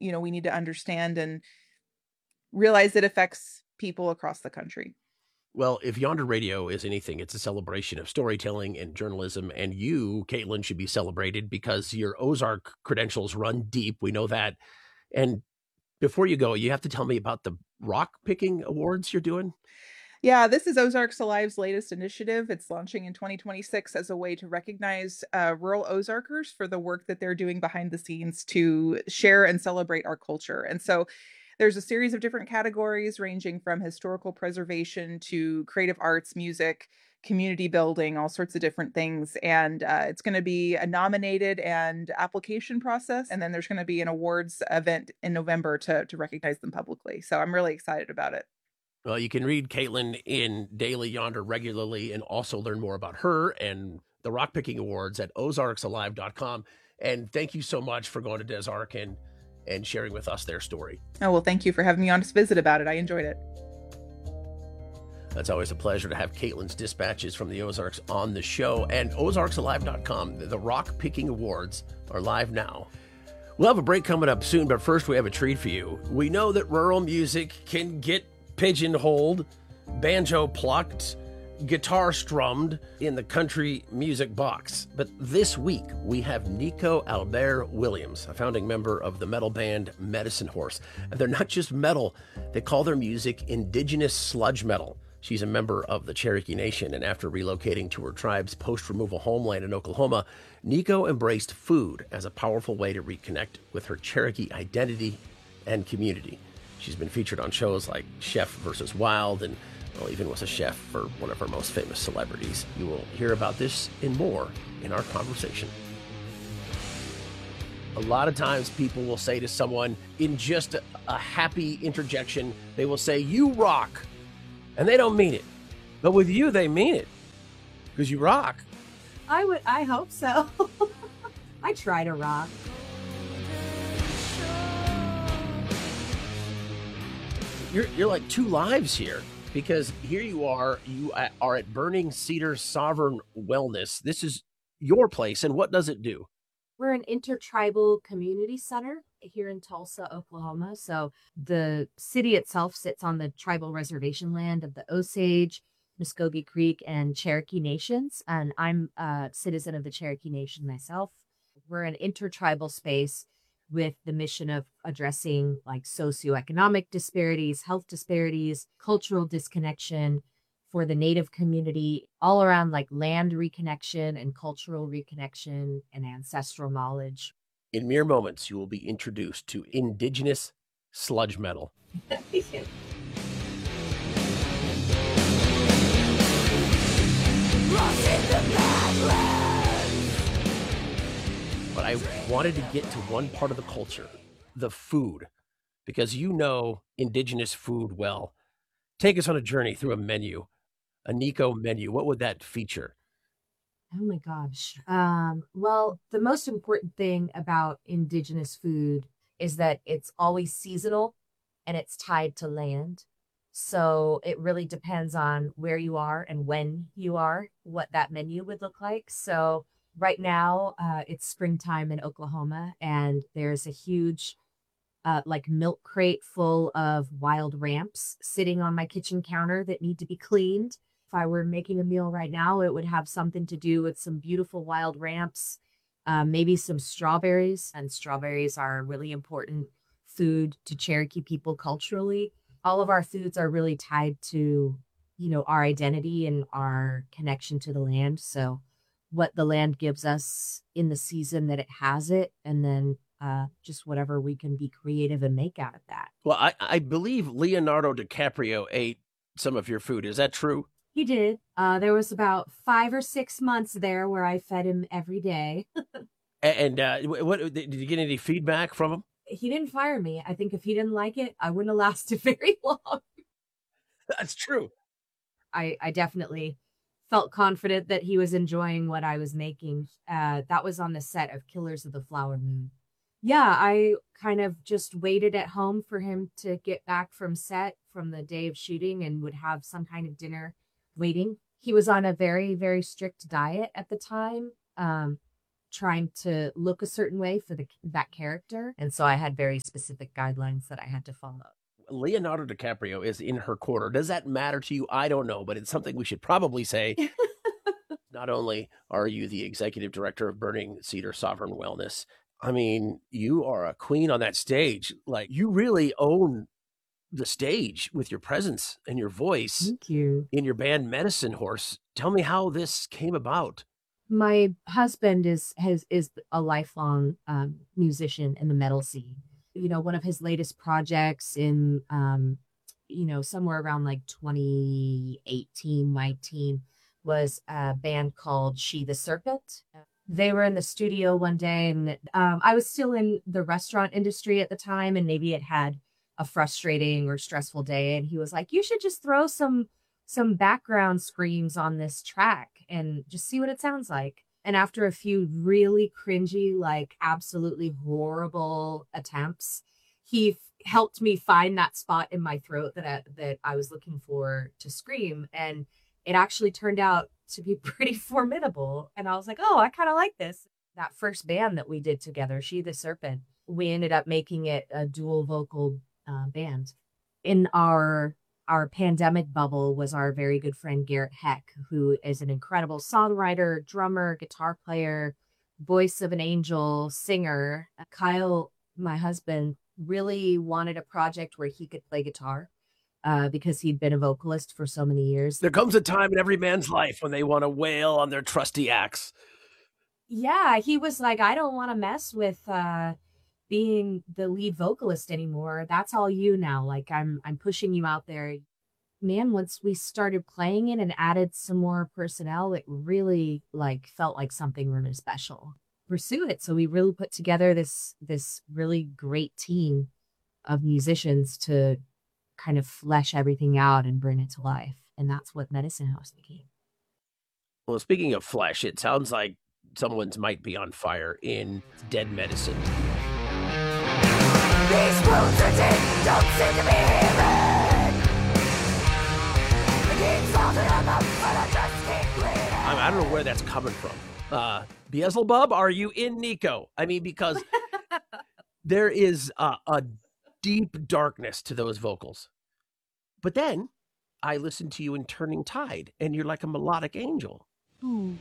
we need to understand and realize it affects people across the country. Well, if Yonder Radio is anything, it's a celebration of storytelling and journalism. And you, Caitlin, should be celebrated because your Ozark credentials run deep. We know that. And before you go, you have to tell me about the rock picking awards you're doing. Yeah, this is Ozarks Alive's latest initiative. It's launching in 2026 as a way to recognize rural Ozarkers for the work that they're doing behind the scenes to share and celebrate our culture. And so there's a series of different categories ranging from historical preservation to creative arts, music, community building, all sorts of different things. And it's going to be a nominated and application process. And then there's going to be an awards event in November to recognize them publicly. So I'm really excited about it. Well, you can read Caitlin in Daily Yonder regularly and also learn more about her and the Rock Picking Awards at ozarksalive.com. And thank you so much for going to Des Arc and sharing with us their story. Oh, well, thank you for having me on to visit about it. I enjoyed it. It's always a pleasure to have Caitlin's dispatches from the Ozarks on the show. And ozarksalive.com, the Rock Picking Awards are live now. We'll have a break coming up soon, but first we have a treat for you. We know that rural music can get pigeonholed, banjo plucked, guitar strummed in the country music box. But this week, we have Nico Albert Williams, a founding member of the metal band Medicine Horse. And they're not just metal, they call their music indigenous sludge metal. She's a member of the Cherokee Nation, and after relocating to her tribe's post-removal homeland in Oklahoma, Nico embraced food as a powerful way to reconnect with her Cherokee identity and community. She's been featured on shows like Chef vs. Wild and, well, even was a chef for one of our most famous celebrities. You will hear about this and more in our conversation. A lot of times people will say to someone in just a happy interjection, they will say, "You rock." And they don't mean it. But with you, they mean it. Because you rock. I hope so. I try to rock. You're like two lives here, because here you are at Burning Cedar Sovereign Wellness. This is your place, and what does it do? We're an intertribal community center here in Tulsa, Oklahoma. So the city itself sits on the tribal reservation land of the Osage, Muskogee Creek, and Cherokee Nations. And I'm a citizen of the Cherokee Nation myself. We're an intertribal space with the mission of addressing like socioeconomic disparities, health disparities, cultural disconnection for the Native community, all around like land reconnection and cultural reconnection and ancestral knowledge. In mere moments, you will be introduced to indigenous sludge metal. But I wanted to get to one part of the culture, the food, because you know indigenous food well. Take us on a journey through a Nico menu. What would that feature? Oh my gosh. Well, the most important thing about indigenous food is that it's always seasonal and it's tied to land. So it really depends on where you are and when you are, what that menu would look like. So right now, it's springtime in Oklahoma, and there's a huge like milk crate full of wild ramps sitting on my kitchen counter that need to be cleaned. If I were making a meal right now, it would have something to do with some beautiful wild ramps, maybe some strawberries. And strawberries are a really important food to Cherokee people culturally. All of our foods are really tied to, our identity and our connection to the land. So what the land gives us in the season that it has it, and then just whatever we can be creative and make out of that. Well, I believe Leonardo DiCaprio ate some of your food. Is that true? He did. There was about 5 or 6 months there where I fed him every day. And what did you get any feedback from him? He didn't fire me. I think if he didn't like it, I wouldn't have lasted very long. That's true. I definitely felt confident that he was enjoying what I was making. That was on the set of Killers of the Flower Moon. Yeah, I kind of just waited at home for him to get back from set from the day of shooting and would have some kind of dinner waiting. He was on a very, very strict diet at the time, trying to look a certain way for that character. And so I had very specific guidelines that I had to follow. Leonardo DiCaprio is in her corner. Does that matter to you? I don't know, but it's something we should probably say. Not only are you the executive director of Burning Cedar Sovereign Wellness, I mean, you are a queen on that stage. Like, you really own the stage with your presence and your voice. Thank you. In your band Medicine Horse. Tell me how this came about. My husband is a lifelong musician in the metal scene. You know, one of his latest projects in, somewhere around like 2018, 19, was a band called She the Serpent. They were in the studio one day, and I was still in the restaurant industry at the time, and maybe it had a frustrating or stressful day. And he was like, you should just throw some background screams on this track and just see what it sounds like. And after a few really cringy, like absolutely horrible attempts, he helped me find that spot in my throat that I was looking for to scream. And it actually turned out to be pretty formidable. And I was like, oh, I kind of like this. That first band that we did together, She the Serpent, we ended up making it a dual vocal band. In our pandemic bubble was our very good friend Garrett Heck, who is an incredible songwriter, drummer, guitar player, voice of an angel, singer. Kyle, my husband, really wanted a project where he could play guitar because he'd been a vocalist for so many years. There comes a time in every man's life when they want to wail on their trusty axe. Yeah, he was like, I don't want to mess with being the lead vocalist anymore. That's all you now. Like, I'm pushing you out there. Man, once we started playing it and added some more personnel, it really felt like something really special. Pursue it. So we really put together this really great team of musicians to kind of flesh everything out and bring it to life. And that's what Medicine Horse became. Well, speaking of flesh, it sounds like someone's might be on fire in Dead Medicine. These wounds are deep, don't seem to be healing. I don't know where that's coming from. Beelzebub, are you in, Nico? I mean, because there is a deep darkness to those vocals. But then I listened to you in Turning Tide, and you're like a melodic angel. Ooh.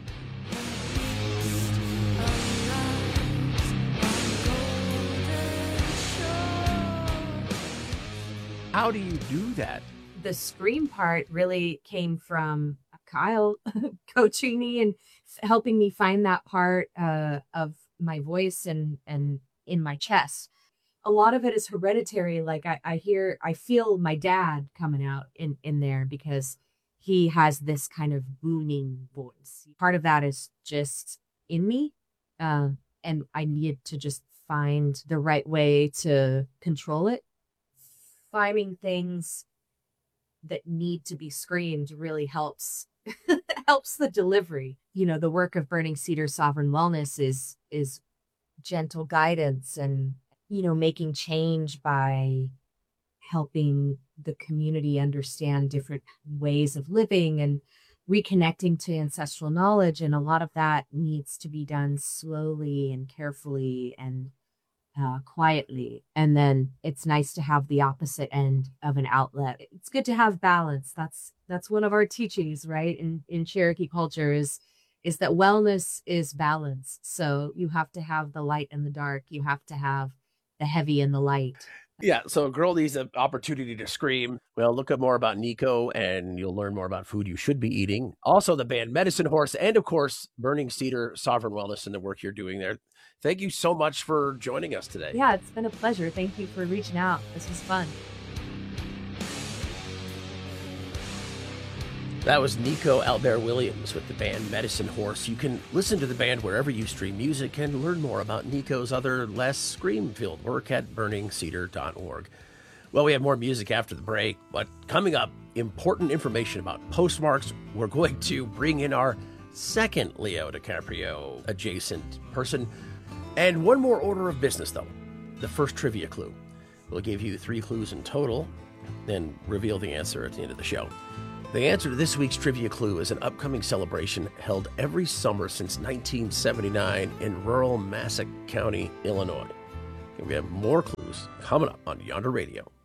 How do you do that? The scream part really came from Kyle coaching me and helping me find that part of my voice and in my chest. A lot of it is hereditary. Like I feel my dad coming out in there because he has this kind of booming voice. Part of that is just in me. And I needed to just find the right way to control it. Finding things that need to be screamed really helps the delivery. You know, the work of Burning Cedar Sovereign Wellness is gentle guidance and, you know, making change by helping the community understand different ways of living and reconnecting to ancestral knowledge. And a lot of that needs to be done slowly and carefully and quietly. And then it's nice to have the opposite end of an outlet. It's good to have balance. That's one of our teachings, right? In Cherokee culture is that wellness is balance. So you have to have the light and the dark. You have to have the heavy and the light. Yeah, so a girl needs an opportunity to scream. Well, look up more about Nico and you'll learn more about food you should be eating. Also, the band Medicine Horse and, of course, Burning Cedar Sovereign Wellness and the work you're doing there. Thank you so much for joining us today. Yeah, it's been a pleasure. Thank you for reaching out. This was fun. That was Nico Albert-Williams with the band Medicine Horse. You can listen to the band wherever you stream music and learn more about Nico's other less scream-filled work at burningscedar.org. Well, we have more music after the break, but coming up, important information about postmarks. We're going to bring in our second Leo DiCaprio adjacent person. And one more order of business, though. The first trivia clue. We'll give you 3 clues in total, then reveal the answer at the end of the show. The answer to this week's trivia clue is an upcoming celebration held every summer since 1979 in rural Massac County, Illinois. And we have more clues coming up on Yonder Radio.